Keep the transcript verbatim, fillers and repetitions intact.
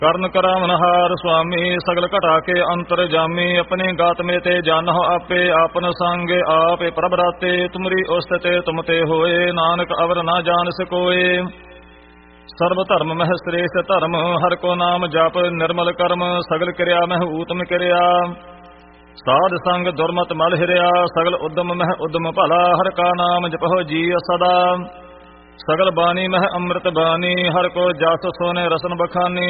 ਕਰਨ ਕਰਾਵਨਹਾਰ ਸੁਆਮੀ ਸਗਲ ਘਟਾ ਕੇ ਅੰਤਰ ਜਾਮੀ ਆਪਣੀ ਗਾਤ ਮੇ ਤੇ ਜਾਨਹੁ ਆਪੇ ਆਪਨ ਸੰਗ ਆਪੇ ਪ੍ਰਭ ਰਾਤੇ ਤੁਮਰੀ ਉਸਤ ਤੇ ਤੁਮ ਤੇ ਹੋਏ ਨਾਨਕ ਅਵਰ ਨਾ ਜਾਣ ਸਕੋਏ। ਸਰਬ ਧਰਮ ਮਹਿ ਸ੍ਰੇਸ਼ਟ ਧਰਮ ਹਰ ਕੋ ਨਾਮ ਜਪ ਨਿਰਮਲ ਕਰਮ ਸਗਲ ਕਿਰਿਆ ਮਹਿ ਊਤਮ ਕਿਰਿਆ ਸਾਧ ਸੰਗ ਦੁਰਮਤ ਮਲ ਹਿਰਿਆ ਸਗਲ ਉਦਮ ਮਹਿ ਉਦਮ ਭਲਾ ਹਰ ਕਾ ਨਾਮ ਜਪਹੁ ਜੀ ਸਦਾ ਸਗਲ ਬਾਣੀ ਮਹਿ ਅੰਮ੍ਰਿਤ ਬਾਣੀ ਹਰ ਕੋ ਜਸ ਸੋਨੇ ਰਸਨ ਬਖਾਨੀ